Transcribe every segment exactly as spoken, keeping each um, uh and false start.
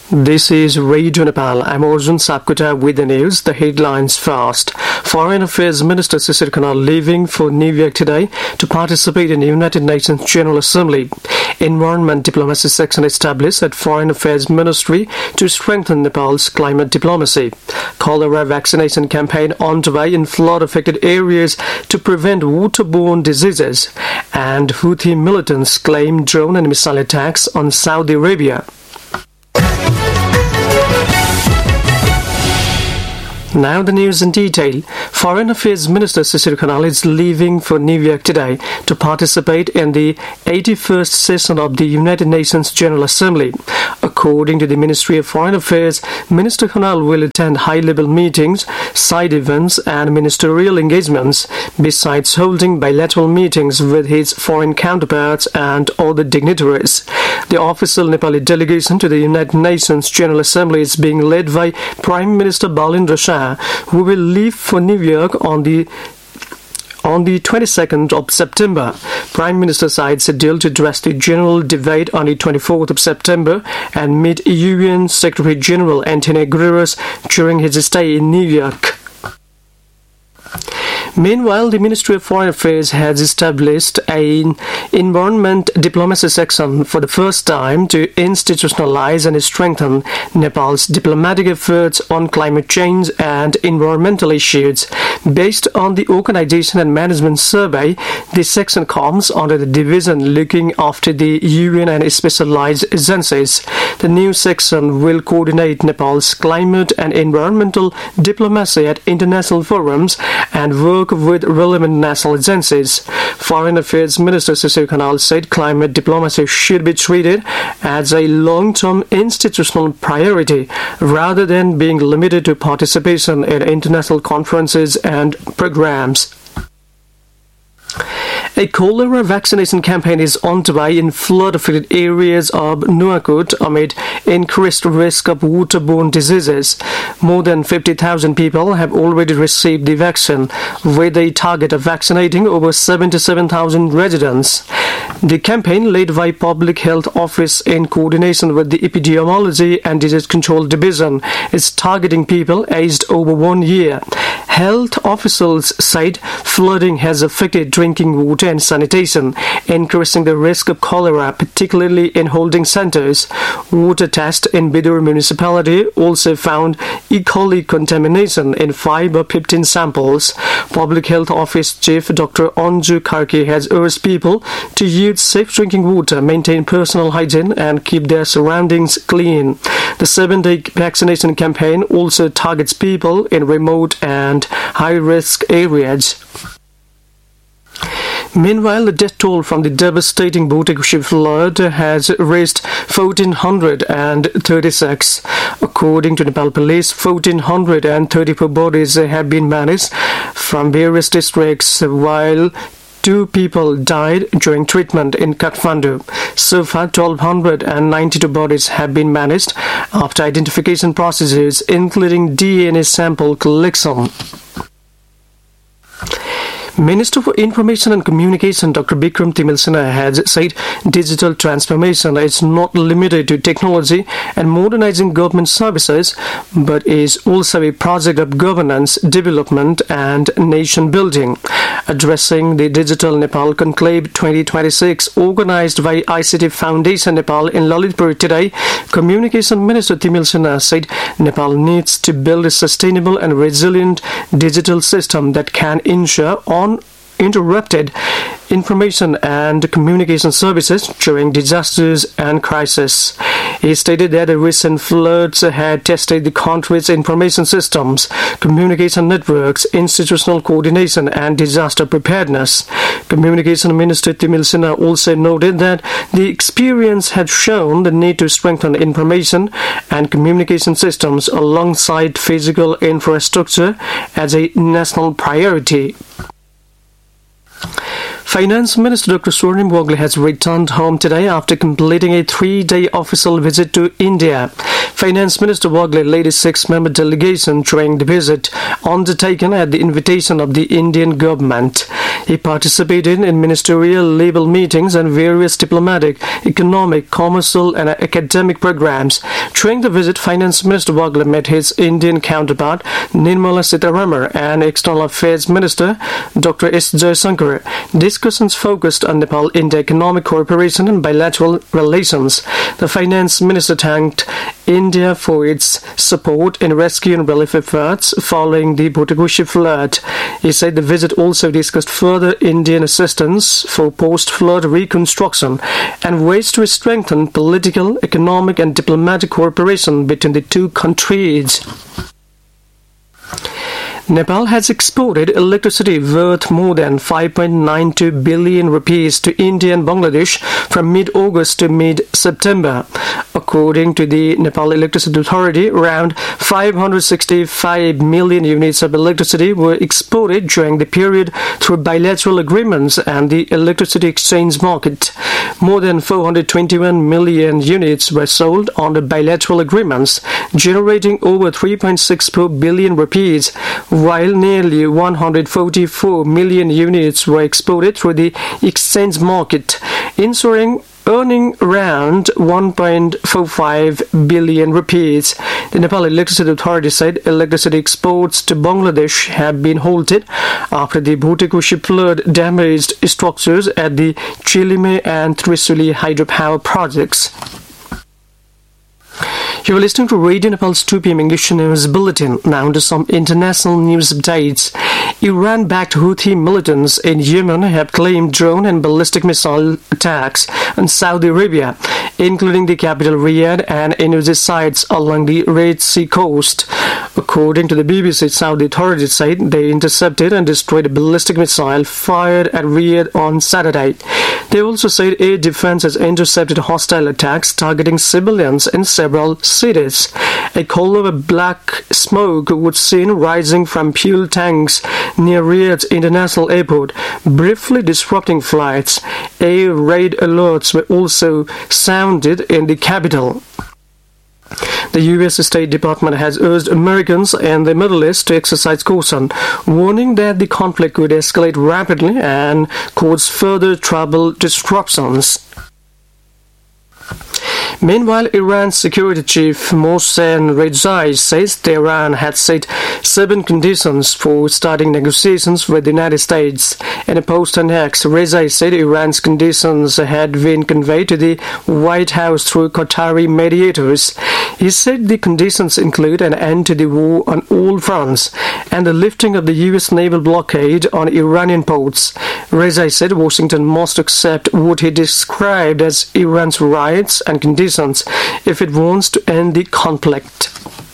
This is Radio Nepal. I'm Arjun Sapkota with the news. The headlines first. Foreign Affairs Minister Sisir Khanal leaving for New York today to participate in the United Nations General Assembly. Environment Diplomacy section established at Foreign Affairs Ministry to strengthen Nepal's climate diplomacy. Cholera vaccination campaign underway in flood-affected areas to prevent waterborne diseases. And Houthi militants claim drone and missile attacks on Saudi Arabia. Now the news in detail. Foreign Affairs Minister Sisir Khanal is leaving for New York today to participate in the eighty-first session of the United Nations General Assembly. According to the Ministry of Foreign Affairs, Minister Khanal will attend high-level meetings, side events and ministerial engagements, besides holding bilateral meetings with his foreign counterparts and other dignitaries. The official Nepali delegation to the United Nations General Assembly is being led by Prime Minister Balendra Shah, who will leave for New York on the on the twenty-second of September. Prime Minister Shah is scheduled to address the general debate on the twenty-fourth of September and meet U N Secretary General Antonio Guterres during his stay in New York. Meanwhile, the Ministry of Foreign Affairs has established an environment diplomacy section for the first time to institutionalize and strengthen Nepal's diplomatic efforts on climate change and environmental issues. Based on the Organization and Management Survey, this section comes under the division looking after the U N and specialized agencies. The new section will coordinate Nepal's climate and environmental diplomacy at international forums and work with relevant national agencies. Foreign Affairs Minister Sisir Khanal said climate diplomacy should be treated as a long-term institutional priority rather than being limited to participation in international conferences and programs. A cholera vaccination campaign is underway in flood-affected areas of Nuakot amid increased risk of waterborne diseases. More than fifty thousand people have already received the vaccine, with a target of vaccinating over seventy-seven thousand residents. The campaign, led by Public Health Office in coordination with the Epidemiology and Disease Control Division, is targeting people aged over one year. Health officials said flooding has affected drinking water and sanitation, increasing the risk of cholera, particularly in holding centers. Water tests in Bidur municipality also found E. coli contamination in five of fifteen samples. Public Health Office Chief Doctor Anju Karki has urged people to use safe drinking water, maintain personal hygiene, and keep their surroundings clean. The seven-day vaccination campaign also targets people in remote and high-risk areas. Meanwhile, the death toll from the devastating Bhutekshi flood has reached one thousand four hundred thirty-six. According to Nepal Police, one thousand four hundred thirty-four bodies have been managed from various districts, while two people died during treatment in Kathmandu. So far, one thousand two hundred ninety-two bodies have been managed after identification processes, including D N A sample collection. Minister for Information and Communication Doctor Bikram Timil Sinha has said digital transformation is not limited to technology and modernizing government services, but is also a project of governance, development and nation building. Addressing the Digital Nepal Conclave twenty twenty-six organized by I C T Foundation Nepal in Lalitpur today, Communication Minister Timil Sinha said Nepal needs to build a sustainable and resilient digital system that can ensure on uninterrupted information and communication services during disasters and crises. He stated that the recent floods had tested the country's information systems, communication networks, institutional coordination and disaster preparedness. Communication Minister Timil Sinha also noted that the experience had shown the need to strengthen information and communication systems alongside physical infrastructure as a national priority. Finance Minister Doctor Swarnim Wogle has returned home today after completing a three-day official visit to India. Finance Minister Wogle led a six-member delegation during the visit undertaken at the invitation of the Indian government. He participated in ministerial level meetings and various diplomatic, economic, commercial and academic programs. During the visit, Finance Minister Waghela met his Indian counterpart Nirmala Sitharaman and External Affairs Minister Doctor S. Jaishankar. Discussions focused on Nepal-India economic cooperation and bilateral relations. The Finance Minister thanked India for its support in rescue and relief efforts following the Bhutikushi flood. He said the visit also discussed further Indian assistance for post-flood reconstruction and ways to strengthen political, economic and diplomatic cooperation between the two countries. Nepal has exported electricity worth more than five point nine two billion rupees to India and Bangladesh from mid-August to mid-September. According to the Nepal Electricity Authority, around five hundred sixty-five million units of electricity were exported during the period through bilateral agreements and the electricity exchange market. More than four hundred twenty-one million units were sold under bilateral agreements, generating over three point six four billion rupees, while nearly one hundred forty-four million units were exported through the exchange market, ensuring earning around one point four five billion rupees. The Nepal Electricity Authority said electricity exports to Bangladesh have been halted after the Bhutikushi flood damaged structures at the Chilime and Trisuli hydropower projects. You are listening to Radio Nepal's two p.m. English News Bulletin. Now to some international news updates. Iran-backed Houthi militants in Yemen have claimed drone and ballistic missile attacks on Saudi Arabia, including the capital Riyadh and energy sites along the Red Sea coast. According to the B B C, Saudi authorities said they intercepted and destroyed a ballistic missile fired at Riyadh on Saturday. They also said air defense has intercepted hostile attacks targeting civilians in several cities. A column of black smoke was seen rising from fuel tanks near Riyadh's International Airport, briefly disrupting flights. Air raid alerts were also sounded in the capital. The U S State Department has urged Americans in the Middle East to exercise caution, warning that the conflict could escalate rapidly and cause further travel disruptions. Meanwhile, Iran's security chief Mohsen Rezai says Tehran had set seven conditions for starting negotiations with the United States. In a post on X, Rezai said Iran's conditions had been conveyed to the White House through Qatari mediators. He said the conditions include an end to the war on all fronts and the lifting of the U S naval blockade on Iranian ports. Rezai said Washington must accept what he described as Iran's rights and conditions if it wants to end the conflict.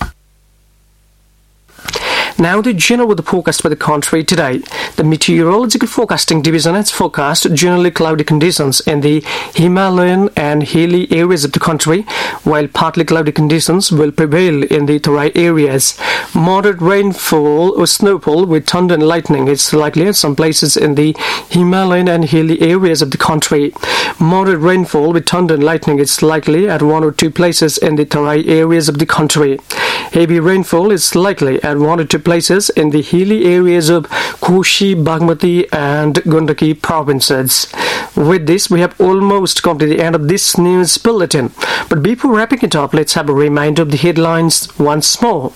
Now the general weather forecast for the country today. The Meteorological Forecasting Division has forecast generally cloudy conditions in the Himalayan and hilly areas of the country, while partly cloudy conditions will prevail in the Terai areas. Moderate rainfall or snowfall with thunder and lightning is likely at some places in the Himalayan and hilly areas of the country. Moderate rainfall with thunder and lightning is likely at one or two places in the Terai areas of the country. Heavy rainfall is likely at one or two places in the hilly areas of Koshi, Bagmati and Gandaki provinces. With this, we have almost come to the end of this news bulletin. But before wrapping it up, let's have a reminder of the headlines once more.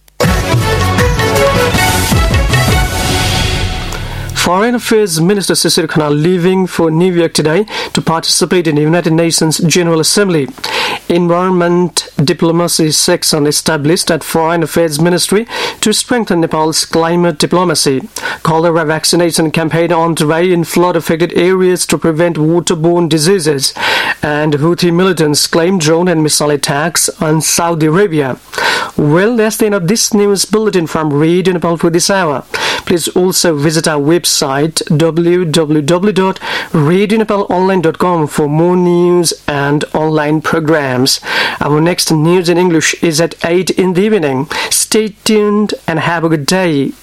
Foreign Affairs Minister Shishir Khanal leaving for New York today to participate in the United Nations General Assembly. Environment Diplomacy section established at Foreign Affairs Ministry to strengthen Nepal's climate diplomacy. Cholera vaccination campaign on the way in flood-affected areas to prevent waterborne diseases. And Houthi militants claim drone and missile attacks on Saudi Arabia. Well, that's the end of this news bulletin from Radio Nepal for this hour. Please also visit our website w w w dot radio nepal online dot com for more news and online programs. Our next news in English is at eight in the evening. Stay tuned and have a good day.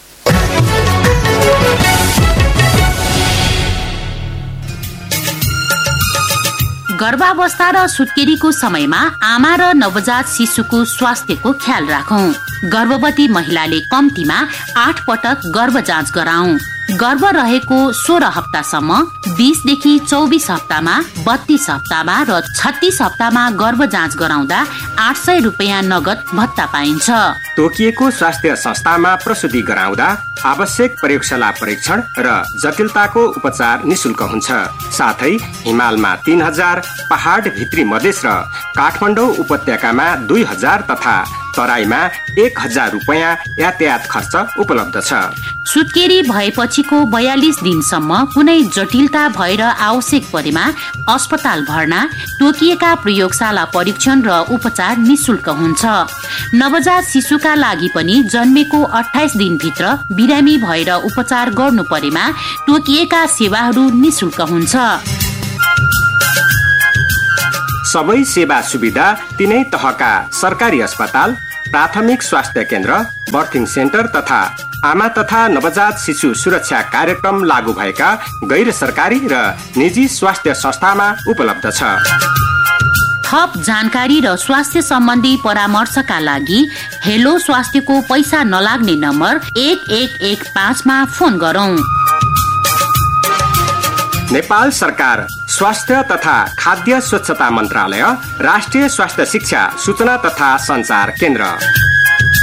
गर्भावस्था र सुत्केरीको समयमा आमा र नवजात शिशुको स्वास्थ्यको ख्याल राखौं। गर्भवती महिलाले कम्तीमा आठ पटक गर्भ जाँच गराउँ। गर्भ रहेको सोह्र हप्तासम्म, बीसदेखि चौबिस हप्तामा, बत्तीस हप्तामा र छत्तीस हप्तामा गर्भ जाँच गराउँदा आठ सय रुपियाँ नगद भत्ता पाइन्छ। तोकिएको स्वास्थ्य संस्थामा प्रसुति गराउँदा आवश्यक प्रयोगशाला परीक्षण र जटिलताको उपचार निशुल्क हुन्छ। साथै हिमालमा तीन हजार, पहाड भित्री मधेस र काठमाडौँ उपत्यकामा दुई हजार तथा तराईमा एक हजार रुपियाँ यातायात खर्च उपलब्ध छ। सुत्केरी भएपछिको बयालिस दिनसम्म कुनै जटिलता भएर आवश्यक परेमा अस्पताल भर्ना, तोकिएका प्रयोगशाला परीक्षण र उपचार निशुल्क हुन्छ। नवजात शिशुका लागि पनि जन्मेको अठाइस दिनभित्र बिरामी भएर उपचार गर्नु परेमा तोकिएका सेवाहरू निशुल्क हुन्छ। सबै सेवा सुविधा तिनै तहका सरकारी अस्पताल, प्राथमिक स्वास्थ्य केन्द्र, बर्थिङ सेन्टर तथा आमा तथा नवजात शिशु सुरक्षा कार्यक्रम लागू भएका गैर सरकारी र निजी स्वास्थ्य संस्थामा उपलब्ध छ। थप जानकारी र स्वास्थ्य सम्बन्धी परामर्शका लागि हेलो स्वास्थ्यको पैसा नलाग्ने नम्बर एक एक एक पाँचमा फोन गरौँ। नेपाल सरकार स्वास्थ्य तथा खाद्य स्वच्छता मन्त्रालय, राष्ट्रिय स्वास्थ्य शिक्षा सूचना तथा सञ्चार केन्द्र।